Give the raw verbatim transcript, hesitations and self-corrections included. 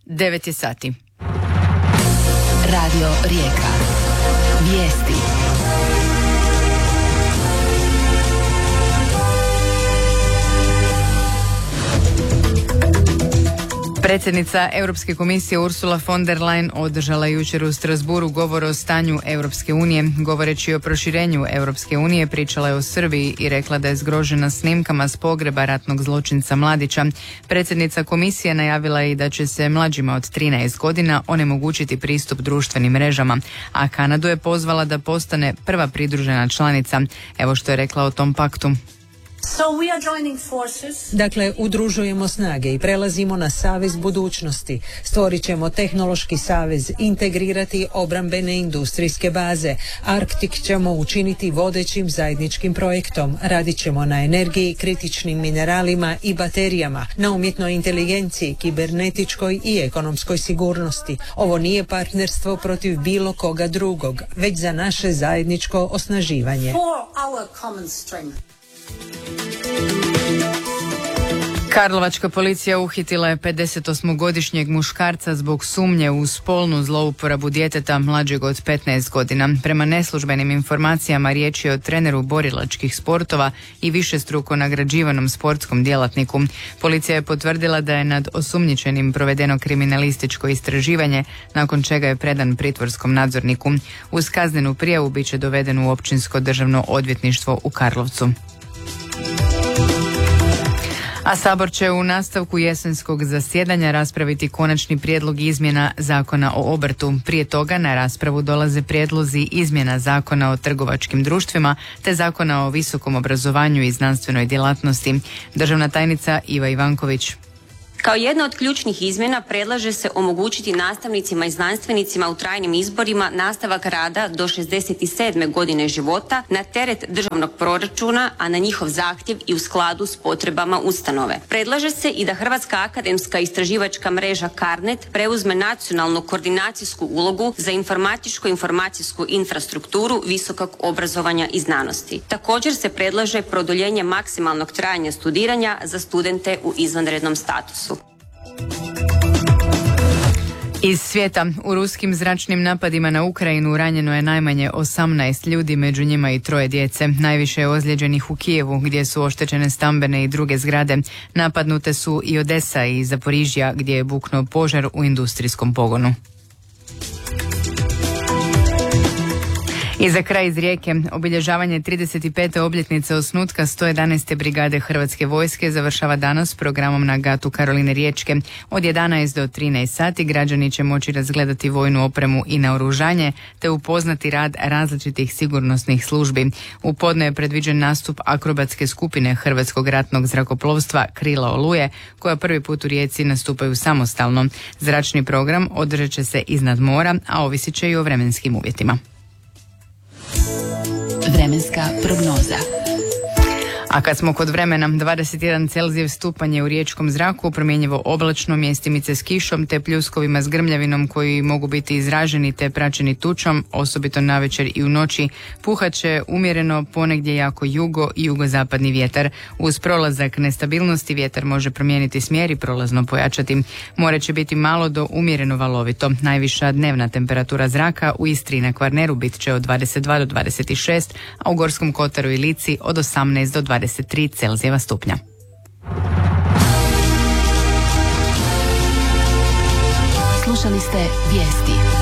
devet je sati. Radio Rijeka. Vijesti. Predsjednica Europske komisije Ursula von der Leyen održala jučer u Strasbourgu govor o stanju Europske unije. Govoreći o proširenju Europske unije, pričala je o Srbiji i rekla da je zgrožena snimkama s pogreba ratnog zločinca Mladića. Predsjednica komisije najavila i da će se mlađima od trinaest godina onemogućiti pristup društvenim mrežama, a Kanadu je pozvala da postane prva pridružena članica. Evo što je rekla o tom paktu. So we are joining forces. Dakle, udružujemo snage i prelazimo na savez budućnosti. Stvorit ćemo tehnološki savez, integrirati obrambene industrijske baze. Arktik ćemo učiniti vodećim zajedničkim projektom. Radit ćemo na energiji, kritičnim mineralima i baterijama, na umjetnoj inteligenciji, kibernetičkoj i ekonomskoj sigurnosti. Ovo nije partnerstvo protiv bilo koga drugog, već za naše zajedničko osnaživanje. For our common strength. Karlovačka policija uhitila je pedesetosmogodišnjeg muškarca zbog sumnje u spolnu zlouporabu djeteta mlađeg od petnaest godina. Prema neslužbenim informacijama riječ je o treneru borilačkih sportova i višestruko nagrađivanom sportskom djelatniku. Policija je potvrdila da je nad osumnjičenim provedeno kriminalističko istraživanje, nakon čega je predan pritvorskom nadzorniku. Uz kaznenu prijavu bit će doveden u Općinsko državno odvjetništvo u Karlovcu. A Sabor će u nastavku jesenskog zasjedanja raspraviti konačni prijedlog izmjena Zakona o obrtu. Prije toga na raspravu dolaze prijedlozi izmjena Zakona o trgovačkim društvima te Zakona o visokom obrazovanju i znanstvenoj djelatnosti. Državna tajnica Iva Ivanković. Kao jedna od ključnih izmjena predlaže se omogućiti nastavnicima i znanstvenicima u trajnim izborima nastavak rada do šezdeset sedme godine života na teret državnog proračuna, a na njihov zahtjev i u skladu s potrebama ustanove. Predlaže se i da Hrvatska akademska istraživačka mreža Carnet preuzme nacionalnu koordinacijsku ulogu za informatičko-informacijsku infrastrukturu visokog obrazovanja i znanosti. Također se predlaže produljenje maksimalnog trajanja studiranja za studente u izvanrednom statusu. Iz svijeta, u ruskim zračnim napadima na Ukrajinu ranjeno je najmanje osamnaest ljudi, među njima i troje djece. Najviše je ozlijeđenih u Kijevu, gdje su oštećene stambene i druge zgrade. Napadnute su i Odesa i Zaporižja, gdje je buknuo požar u industrijskom pogonu. I za kraj iz Rijeke, obilježavanje trideset pete obljetnice osnutka sto jedanaeste brigade Hrvatske vojske završava danas programom na gatu Karoline Riječke. Od jedanaest do trinaest sati građani će moći razgledati vojnu opremu i naoružanje te upoznati rad različitih sigurnosnih službi. U podne je predviđen nastup akrobatske skupine Hrvatskog ratnog zrakoplovstva Krila Oluje, koja prvi put u Rijeci nastupaju samostalno. Zračni program održat će se iznad mora, a ovisit će i o vremenskim uvjetima. Vremenska prognoza. A kad smo kod vremena, dvadeset jedan Celzijev stupanj je u riječkom zraku, promjenjivo oblačno, mjestimice s kišom te pljuskovima s grmljavinom koji mogu biti izraženi te praćeni tučom, osobito navečer i u noći. Puhat će umjereno, ponegdje jako jugo i jugozapadni vjetar. Uz prolazak nestabilnosti vjetar može promijeniti smjer i prolazno pojačati. More će biti malo do umjereno valovito. Najviša dnevna temperatura zraka u Istri i na Kvarneru bit će od dvadeset dva do dvadeset šest, a u Gorskom kotaru i Lici od osamnaest do dvadeset tri Celzijeva stupnja. Slušali ste vijesti.